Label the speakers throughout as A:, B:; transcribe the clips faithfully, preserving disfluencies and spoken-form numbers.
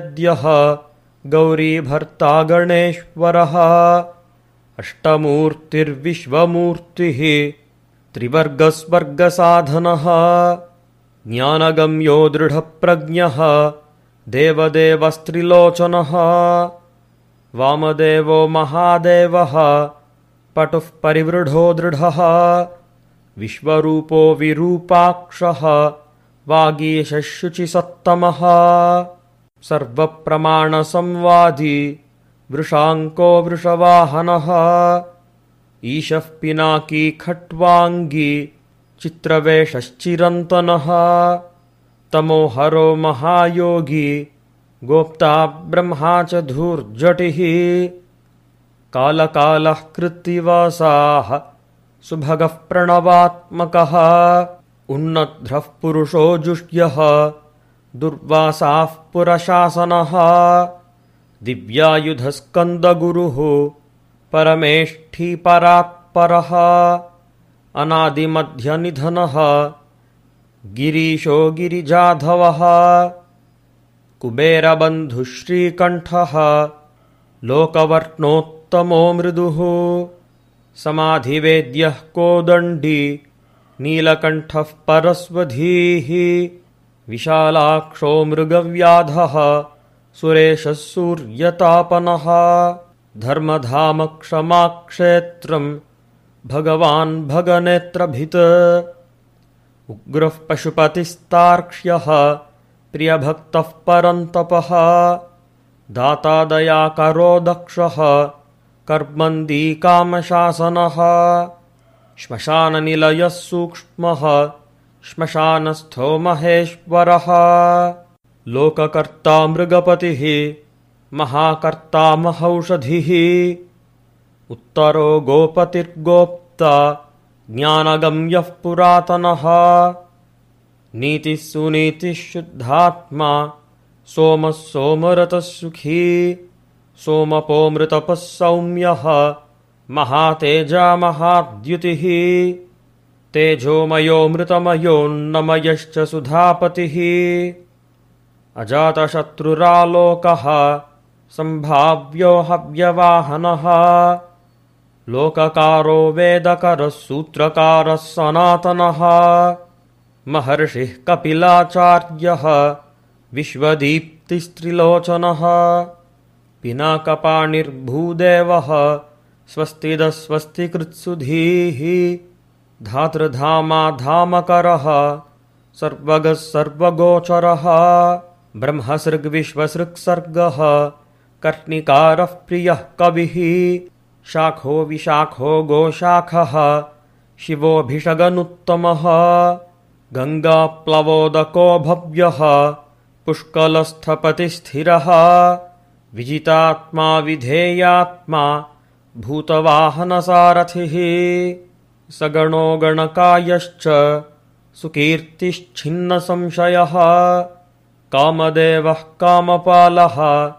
A: सद्यः गौरीभर्ता गणेश्वरः अष्टमूर्तिर्विश्वमूर्तिः त्रिवर्गस्वर्गसाधनः ज्ञानगम्यो दृढप्रज्ञः देवदेवस्त्रिलोचनः वामदेवो महादेवः पटुः परिवृढो दृढः विश्वरूपो विरूपाक्षः वागीशः शुचिसत्तमः सर्वप्रमाणसंवादी वृषाङ्को वृषवाहनः ईशः पिनाकी खट्वाङ्गी चित्रवेषश्चिरन्तनः तमोहरो महायोगी गोप्ता ब्रह्मा च धूर्जटिः कालकालः कृत्तिवासाः सुभगः प्रणवात्मकः उन्नद्रः पुरुषो जुष्यः दुर्वासाः पुरशासनः दिव्यायुधस्कन्दगुरुः परमेष्ठी परात्परः अनादिमध्यनिधनः गिरीशो गिरिजाधवः कुबेरबन्धुः श्रीकण्ठः लोकवर्त्नोत्तमो मृदुः समाधिवेद्यः कोदण्डी नीलकण्ठः परस्वधीः विशालाक्षो मृगव्याधः सुरेशः सूर्यतापनः धर्मधामक्षमाक्षेत्रं भगवान् भगनेत्रभित् उग्रः पशुपतिस्तार्क्ष्यः प्रियभक्तः परन्तपः दाता दयाकरो दक्षः कर्मन्दी कामशासनः श्मशाननिलयः सूक्ष्मः श्मशानस्थो महेश्वरः लोककर्ता मृगपतिः महाकर्ता महौषधिः उत्तरो गोपतिर्गोप्ता ज्ञानगम्यः पुरातनः नीतिः सुनीतिः शुद्धात्मा सोमः सोमरतः सुखी सोमपोमृतपः सौम्यः महातेजा महाद्युतिः तेजोमयो मृतमयोन्नमयश्च सुधापतिः अजातशत्रुरालोकः सम्भाव्यो हव्यवाहनः लोककारो वेदकरः सूत्रकारः सनातनः महर्षिः कपिलाचार्यः विश्वदीप्तिस्त्रिलोचनः पिनाकपाणिर्भूदेवः स्वस्तिदस्वस्तिकृत्सुधीः धातृधामा धामकरः सर्वगः सर्वगोचरः ब्रह्मसृग्विश्वसृक्सर्गः कर्णिकारः प्रियः कविः शाखो विशाखो गोशाखः शिवोऽभिषगनुत्तमः गङ्गाप्लवोदको भव्यः पुष्कलस्थपतिस्थिरः विजितात्मा विधेयात्मा भूतवाहनसारथिः सगणो गणकायश्च सुकीर्तिश्छिन्नसंशयः कामदेवः कामपालः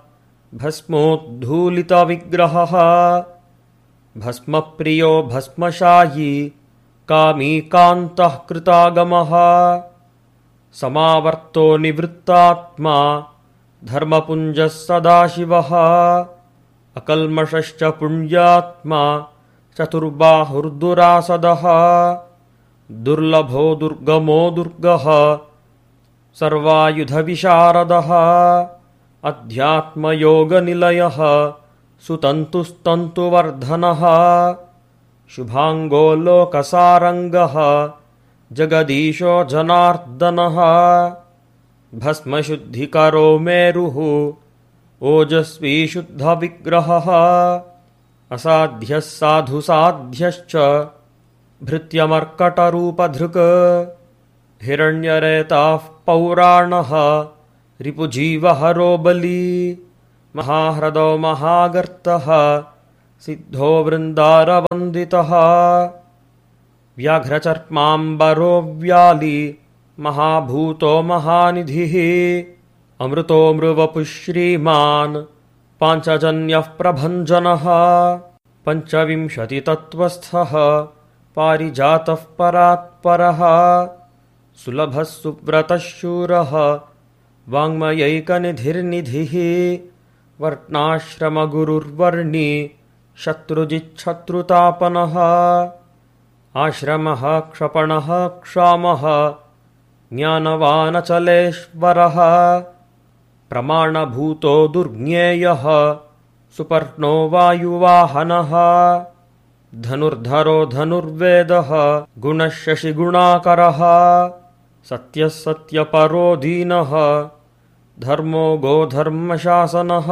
A: भस्मोद्धूलितविग्रहः भस्मप्रियो भस्मशायी कामी कान्तः कृतागमः समावर्तो निवृत्तात्मा धर्मपुञ्जः सदाशिवः अकल्मषश्च पुण्यात्मा चतुर्बाहुर्दुरासदः दुर्लभो दुर्गमो दुर्गः सर्वायुधविशारदः अध्यात्मयोगनिलयः सुतन्तुस्तन्तुवर्धनः शुभाङ्गो लोकसारङ्गः जगदीशो जनार्दनः भस्मशुद्धिकरो मेरुः ओजस्वी शुद्धविग्रहः असाध्यः साधुसाध्यश्च भृत्यमर्कटरूपधृक् हिरण्यरेताः पौराणः रिपुजीवहरो बली महाह्रदो महागर्तः सिद्धो वृन्दारवन्दितः व्याघ्रचर्माम्बरो व्याली महाभूतो महानिधिः अमृतो मृवपुः श्रीमान् पाञ्चजन्यः प्रभञ्जनः पञ्चविंशतितत्त्वस्थः पारिजातः परात्परः सुलभः सुव्रतः शूरः वाङ्मयैकनिधिर्निधिः वर्णाश्रमगुरुर्वर्णी शत्रुजिच्छत्रुतापनः आश्रमः क्षपणः क्षामः ज्ञानवानचलेश्वरः प्रमाणभूतो दुर्ज्ञेयः सुपर्णो वायुवाहनः धनुर्धरो धनुर्वेदः गुणः शशिगुणाकरः सत्यः सत्यपरो दीनः धर्मो गोधर्मशासनः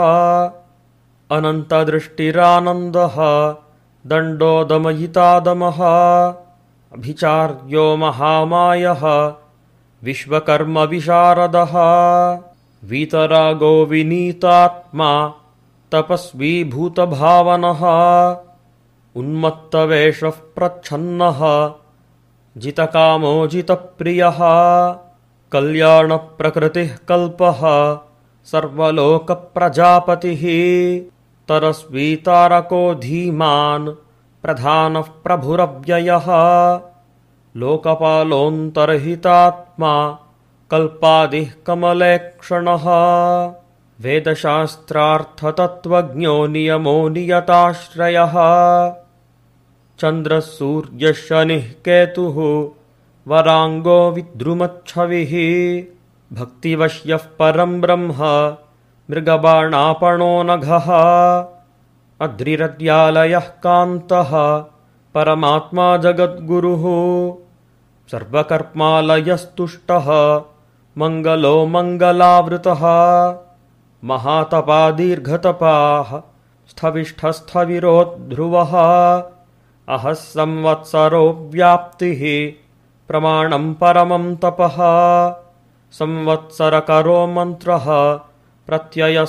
A: अनन्तदृष्टिरानन्दः दण्डो दमयितादमः अभिचार्यो महामायः विश्वकर्मविशारदः वीतरागो विनीतात्मा तपस्वी भूतभावनः उन्मत्तवेषः प्रच्छन्नः जितकामो जितप्रियः कल्याणप्रकृतिः कल्पः सर्वलोकप्रजापतिः तरस्वी तारको धीमान् प्रधानः प्रभुरव्ययः लोकपालोऽन्तर्हितात्मा कल्पादिः कमलेक्षणः वेदशास्त्रार्थतत्त्वज्ञो नियमो नियताश्रयः चन्द्रः सूर्यः शनिः केतुः वराङ्गो विद्रुमच्छविः भक्तिवश्यः परं ब्रह्म मृगबाणापणो नघः अद्रिरद्यालयः कान्तः परमात्मा जगद्गुरुः सर्वकर्मालयस्तुष्टः मङ्गलो मङ्गलावृतः महातपादीर्घतपाः स्थविष्ठस्थविरोध्रुवः अहः संवत्सरो व्याप्तिः प्रमाणं परमं तपः संवत्सरकरो मन्त्रः प्रत्ययः